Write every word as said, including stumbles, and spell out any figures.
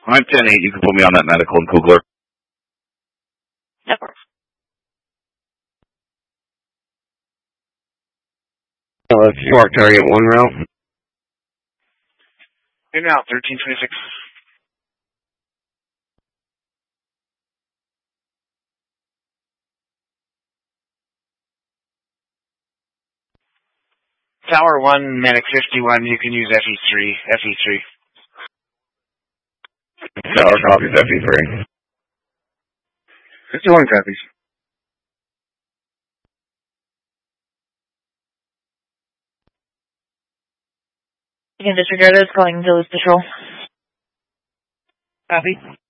I'm ten eight. You can put me on that medical in Kugler. Of course. Uh, Spark target one route. In out, thirteen twenty-six. Tower one, Medic fifty-one, you can use F E three. F E three. Tower copies F E three. fifty-one copies. You can disregard those calling Village Patrol. Copy.